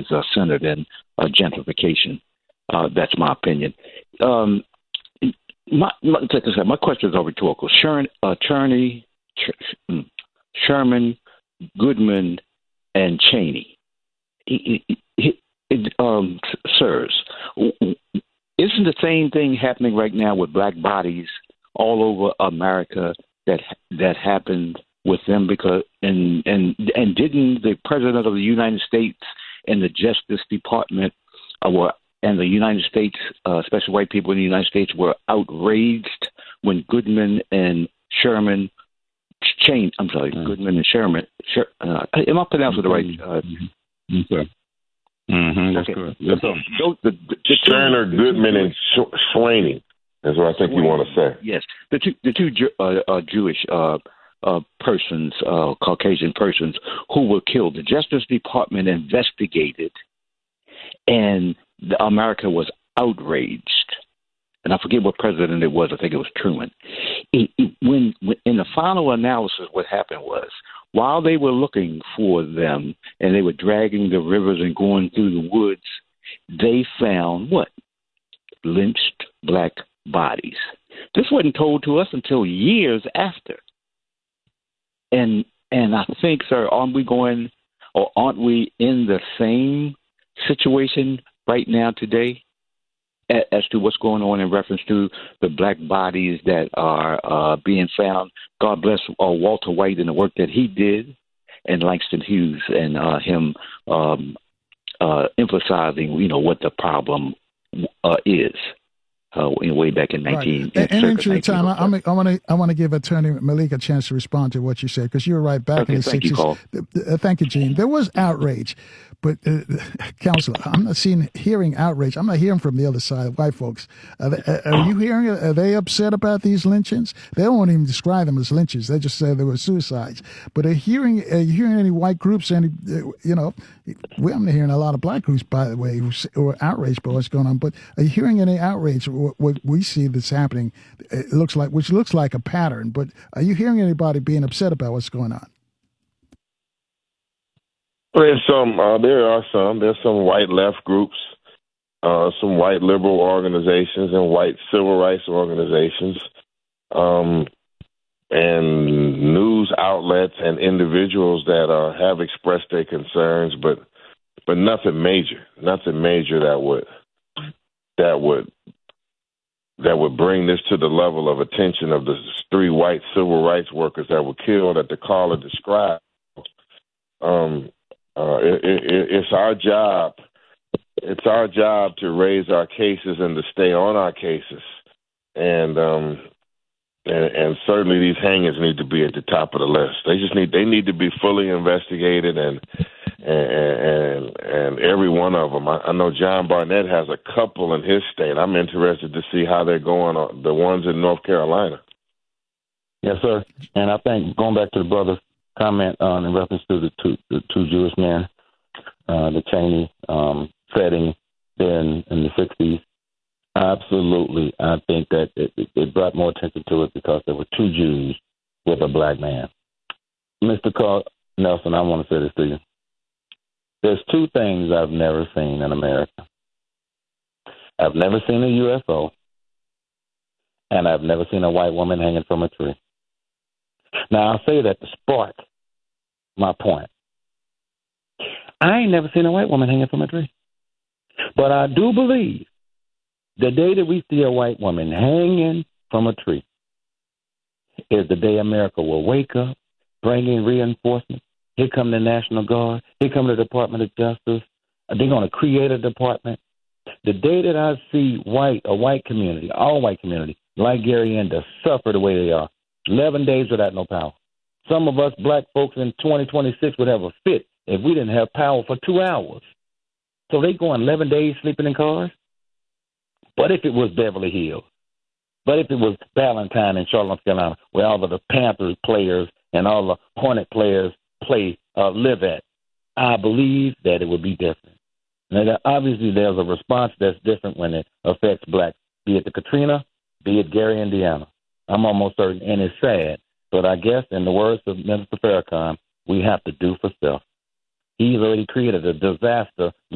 centered in gentrification. That's my opinion. Like I said, my question is rhetorical. Sherman, Goodman, and Cheney. Sirs, isn't the same thing happening right now with black bodies all over America that happened with them? Because and didn't the President of the United States and the Justice Department and the United States, especially white people in the United States, were outraged when Goodman and Sherman Goodman and Sherman. Am I pronouncing it right? Okay. That's okay. correct. Yes, Sherman, Goodman, and Swaney is what I think you want to say. Yes, the two Jewish persons, Caucasian persons, who were killed. The Justice Department investigated, and America was outraged. And I forget what president it was. I think it was Truman. When in the final analysis, what happened was, while they were looking for them and they were dragging the rivers and going through the woods, they found what? Lynched black bodies. This wasn't told to us until years after. And I think, sir, aren't we in the same situation right now today as to what's going on in reference to the black bodies that are being found? God bless Walter White and the work that he did, and Langston Hughes and him emphasizing, what the problem is. Way back in 19. Right. And in your time, I want to give Attorney Malik a chance to respond to what you said, because you were right back in the 60s. Thank you, Gene. There was outrage, but Counselor, I'm not hearing outrage. I'm not hearing from the other side, white folks. Are you hearing it? Are they upset about these lynchings? They don't even describe them as lynchings. They just say they were suicides. But are you hearing any white groups? I'm not hearing a lot of black groups, by the way, who are outraged by what's going on. But are you hearing any outrage? What we see that's happening, which looks like a pattern. But are you hearing anybody being upset about what's going on? There's some white left groups, some white liberal organizations, and white civil rights organizations, and news outlets and individuals that have expressed their concerns, but nothing major that would bring this to the level of attention of the 3 white civil rights workers that were killed that the caller described. It's our job. It's our job to raise our cases and to stay on our cases, and certainly these hangings need to be at the top of the list. They need to be fully investigated, and every one of them. I know John Barnett has a couple in his state. I'm interested to see how they're going. The ones in North Carolina. Yes, sir. And I think going back to the brother's comment in reference to the two Jewish men, the Cheney setting there in the 60s, absolutely. I think that it brought more attention to it because there were 2 Jews with a black man. Mr. Carl Nelson, I want to say this to you. There's 2 things I've never seen in America. I've never seen a UFO, and I've never seen a white woman hanging from a tree. Now, I'll say that to spark my point. I ain't never seen a white woman hanging from a tree. But I do believe the day that we see a white woman hanging from a tree is the day America will wake up, bring in reinforcements. Here come the National Guard. Here come the Department of Justice. They're going to create a department. The day that I see all white community, like Gary Ender, suffer the way they are, 11 days without no power. Some of us black folks in 2026 would have a fit if we didn't have power for 2 hours. So they going 11 days sleeping in cars? But if it was Beverly Hills, but if it was Ballantyne in Charlotte, North Carolina, where all of the Panthers players and all the Hornet players live at, I believe that it would be different. Now, obviously, there's a response that's different when it affects blacks, be it the Katrina, be it Gary, Indiana. I'm almost certain, and it's sad, but I guess in the words of Minister Farrakhan, we have to do for self. He's already created a disaster